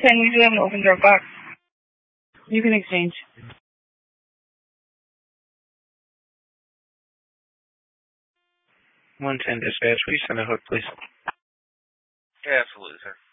Can we do an open door box? You can exchange. 110 dispatch, will you send a hook, please? Yeah, absolutely, sir.